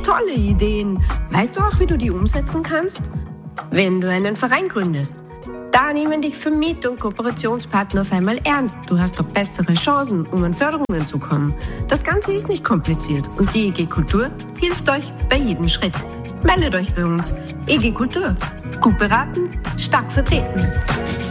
Tolle Ideen. Weißt du auch, wie du die umsetzen kannst? Wenn du einen Verein gründest. Da nehmen dich Vermieter und Kooperationspartner auf einmal ernst. Du hast doch bessere Chancen, um an Förderungen zu kommen. Das Ganze ist nicht kompliziert und die EG Kultur hilft euch bei jedem Schritt. Meldet euch bei uns. EG Kultur. Gut beraten, stark vertreten.